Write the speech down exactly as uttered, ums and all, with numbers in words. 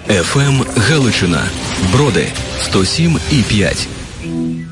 еф ем Галичина. Броди сто сім і п'ять.